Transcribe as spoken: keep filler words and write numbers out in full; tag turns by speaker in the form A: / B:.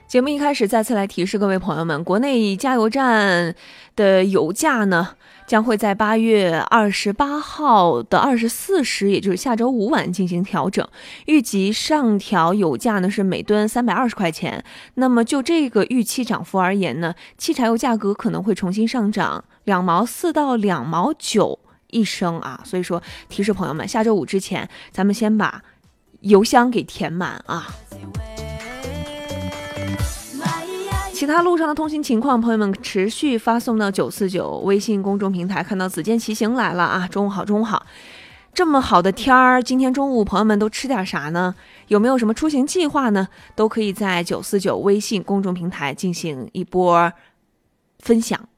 A: 节目一开始再次来提示各位朋友们，国内加油站的油价呢将会在八月二十八号的二十四时，也就是下周五晚进行调整，预计上调油价呢是每吨三百二十块钱。那么就这个预期涨幅而言呢，汽柴油价格可能会重新上涨两毛四到两毛九一升啊。所以说提示朋友们，下周五之前咱们先把油箱给填满啊。其他路上的通行情况，朋友们持续发送到九四九微信公众平台。看到子健骑行来了啊，中午好，中午好。这么好的天儿，今天中午朋友们都吃点啥呢？有没有什么出行计划呢？都可以在九四九微信公众平台进行一波分享。